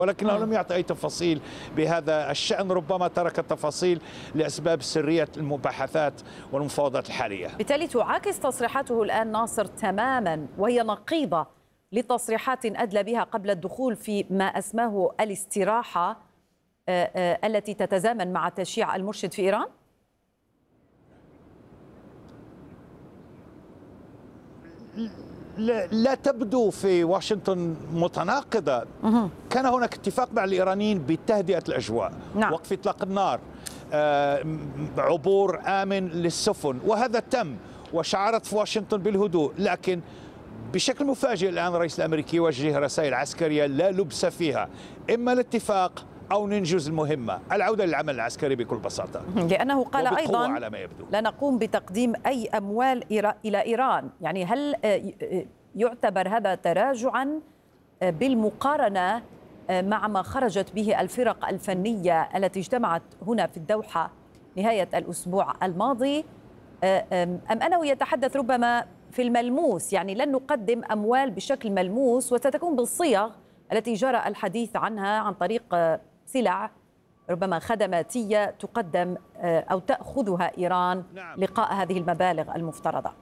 ولكنه لم يعطي أي تفاصيل بهذا الشأن، ربما ترك التفاصيل لأسباب سرية المباحثات والمفاوضات الحالية. بالتالي تعاكس تصريحاته الآن ناصر تماما، وهي نقيضة لتصريحات أدلى بها قبل الدخول في ما أسماه الاستراحة التي تتزامن مع تشييع المرشد في إيران. لا تبدو في واشنطن متناقضة. كان هناك اتفاق مع الإيرانيين بتهدئة الأجواء، نعم. وقف إطلاق النار، عبور آمن للسفن، وهذا تم وشعرت في واشنطن بالهدوء. لكن بشكل مفاجئ الآن الرئيس الأمريكي يوجه رسائل عسكرية لا لبس فيها، إما الاتفاق أو ننجز المهمة، العودة للعمل العسكري بكل بساطة. لأنه قال أيضا على ما يبدو لا نقوم بتقديم أي أموال إلى إيران. يعني هل يعتبر هذا تراجعا بالمقارنة مع ما خرجت به الفرق الفنية التي اجتمعت هنا في الدوحة نهاية الأسبوع الماضي، أم أنه يتحدث ربما في الملموس؟ يعني لن نقدم أموال بشكل ملموس وستكون بالصيغ التي جرى الحديث عنها عن طريق سلع ربما خدماتية تقدم أو تأخذها إيران لقاء هذه المبالغ المفترضة.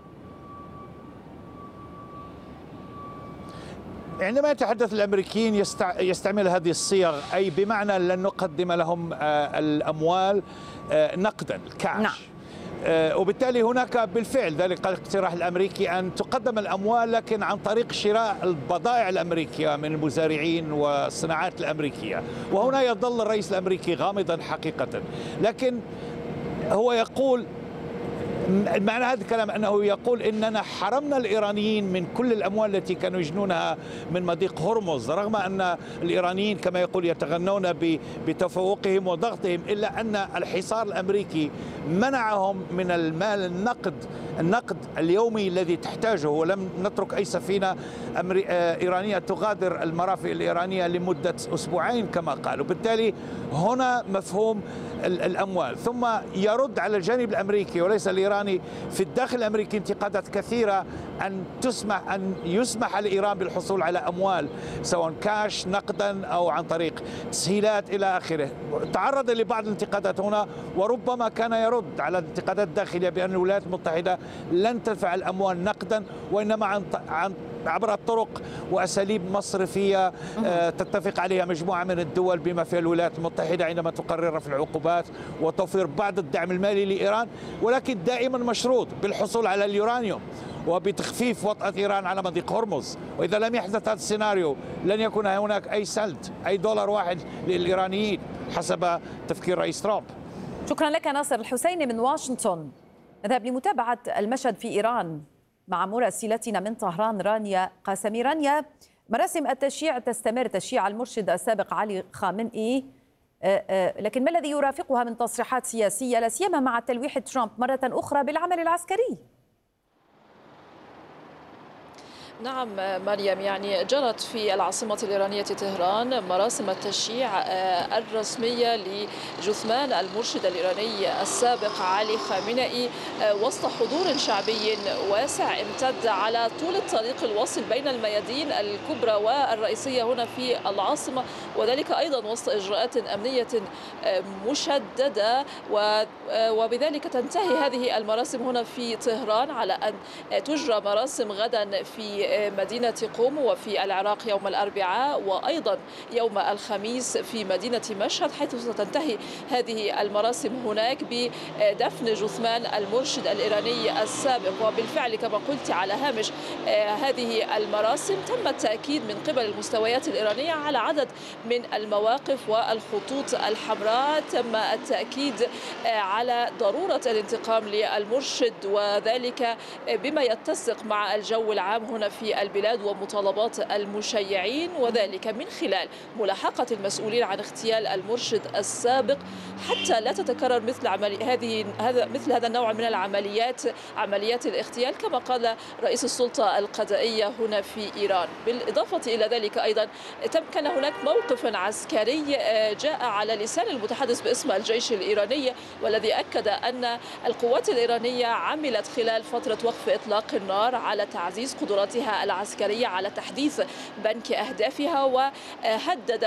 عندما يتحدث الأمريكيين يستعمل هذه الصيغ، أي بمعنى لن نقدم لهم الأموال نقدا كاش. نعم. وبالتالي هناك بالفعل ذلك الاقتراح الأمريكي أن تقدم الأموال، لكن عن طريق شراء البضائع الأمريكية من المزارعين والصناعات الأمريكية. وهنا يظل الرئيس الأمريكي غامضا حقيقة، لكن هو يقول معنى هذا الكلام أنه يقول إننا حرمنا الإيرانيين من كل الأموال التي كانوا يجنونها من مضيق هرمز، رغم أن الإيرانيين كما يقول يتغنون بتفوقهم وضغطهم، إلا أن الحصار الأمريكي منعهم من المال النقد اليومي الذي تحتاجه، ولم نترك أي سفينة إيرانية تغادر المرافق الإيرانية لمدة أسبوعين كما قالوا. بالتالي هنا مفهوم الأموال. ثم يرد على الجانب الأمريكي وليس الإيراني في الداخل الأمريكي انتقادات كثيرة أن يسمح لإيران بالحصول على أموال سواء كاش نقدا أو عن طريق تسهيلات إلى آخره. تعرض لبعض الانتقادات هنا، وربما كان يرد على الانتقادات الداخلية بأن الولايات المتحدة لن تدفع الأموال نقدا، وإنما عبر الطرق وأساليب مصرفية تتفق عليها مجموعة من الدول بما فيها الولايات المتحدة عندما تقرر رفع العقوبات وتوفير بعض الدعم المالي لإيران، ولكن دائما مشروط بالحصول على اليورانيوم وبتخفيف وطأة إيران على مضيق هرمز. وإذا لم يحدث هذا السيناريو لن يكون هناك أي سنت، أي دولار واحد للإيرانيين حسب تفكير رئيس ترامب. شكرا لك ناصر الحسيني من واشنطن. نذهب لمتابعة المشهد في إيران مع مراسلتنا من طهران رانيا قاسمي. رانيا، مراسم التشييع تستمر، تشييع المرشد السابق علي خامنئي، لكن ما الذي يرافقها من تصريحات سياسية لا سيما مع تلويح ترامب مرة أخرى بالعمل العسكري؟ نعم مريم، يعني جرت في العاصمة الإيرانية طهران مراسم التشييع الرسمية لجثمان المرشد الإيراني السابق علي خامنئي وسط حضور شعبي واسع امتد على طول الطريق الواصل بين الميادين الكبرى والرئيسية هنا في العاصمة، وذلك أيضا وسط إجراءات أمنية مشددة. وبذلك تنتهي هذه المراسم هنا في طهران، على أن تجرى مراسم غدا في مدينة قم وفي العراق يوم الأربعاء، وأيضا يوم الخميس في مدينة مشهد، حيث ستنتهي هذه المراسم هناك بدفن جثمان المرشد الإيراني السابق. وبالفعل كما قلت على هامش هذه المراسم تم التأكيد من قبل المستويات الإيرانية على عدد من المواقف والخطوط الحمراء. تم التأكيد على ضرورة الانتقام للمرشد، وذلك بما يتسق مع الجو العام هنا في البلاد ومطالبات المشيعين، وذلك من خلال ملاحقة المسؤولين عن اغتيال المرشد السابق حتى لا تتكرر مثل هذا النوع من عمليات الاغتيال، كما قال رئيس السلطة القضائية هنا في إيران. بالإضافة إلى ذلك أيضا كان هناك موقف عسكري جاء على لسان المتحدث باسم الجيش الإيراني، والذي أكد أن القوات الإيرانية عملت خلال فترة وقف إطلاق النار على تعزيز قدراتها العسكرية، على تحديث بنك أهدافها، وهدد